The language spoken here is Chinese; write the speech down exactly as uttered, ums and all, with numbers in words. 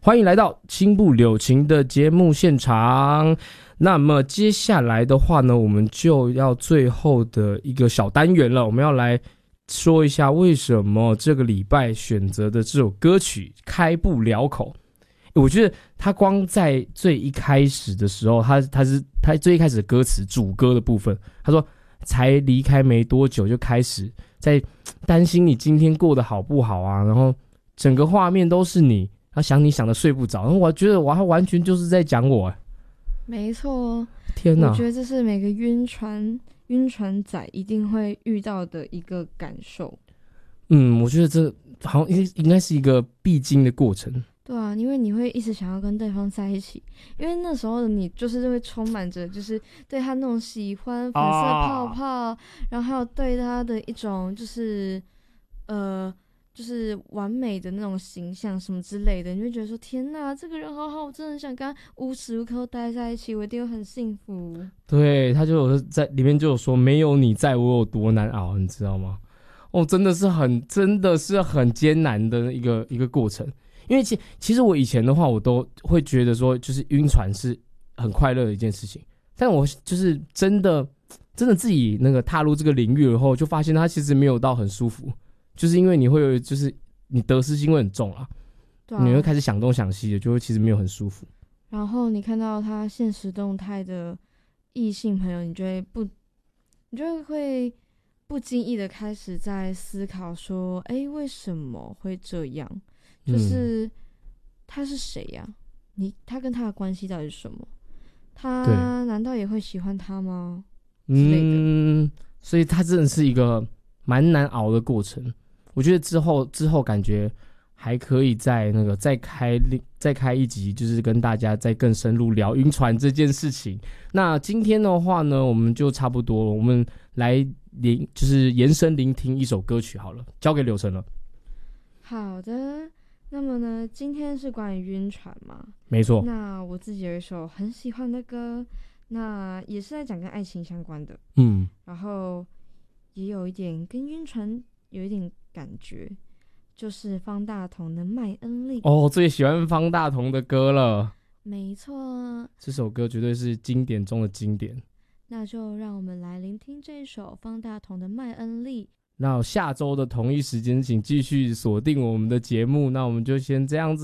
欢迎来到青布柳情的节目现场。那么接下来的话呢，我们就要最后的一个小单元了，我们要来说一下为什么这个礼拜选择的这首歌曲开不了口。我觉得他光在最一开始的时候，他他是他最一开始的歌词主歌的部分，他说才离开没多久就开始在担心你今天过得好不好啊，然后整个画面都是你，他想你想的睡不着，然后我觉得哇，他完全就是在讲我。 没错， 天哪！ 我觉得这是每个晕船晕船仔一定会遇到的一个感受。 嗯，我觉得这好像应该是一个必经的过程。 对啊，因为你会一直想要跟对方在一起，因为那时候的你就是会充满着就是对他那种喜欢粉色泡泡、啊、然后还有对他的一种就是呃就是完美的那种形象什么之类的，你会觉得说天哪，这个人好好，我真的很想跟他无时无刻都待在一起，我一定会很幸福。 对，他就有在里面就有说没有你在我有多难熬，你知道吗？哦，真的是很真的是很艰难的一个一个过程。因为其其实我以前的话，我都会觉得说，就是晕船是很快乐的一件事情。但我就是真的真的自己那个踏入这个领域以后，就发现它其实没有到很舒服，就是因为你会有就是你得失心会很重啊，对啊，你会开始想东想西的，就会其实没有很舒服。 然后你看到他现实动态的异性朋友，你就会不，你就会不经意的开始在思考说，哎，为什么会这样？就是他是谁呀、啊？你他跟他的关系到底是什么？他难道也会喜欢他吗？之类的。 嗯，所以他真的是一个蛮难熬的过程。我觉得之后之后感觉还可以再那个再开再开一集，就是跟大家再更深入聊晕船这件事情。那今天的话呢，我们就差不多了，我们来聆就是延伸聆听一首歌曲好了，交给柳晨了。 好的。那么呢，今天是关于晕船嘛？ 没错。 那我自己有一首很喜欢的歌，那也是在讲跟爱情相关的。 嗯。 然后也有一点跟晕船有一点感觉，就是方大同的《麦恩利》。 哦，最喜欢方大同的歌了。没错， 这首歌绝对是经典中的经典。 那就让我们来聆听这首方大同的《麦恩利》。 那下周的同一时间请继续锁定我们的节目，那我们就先这样子。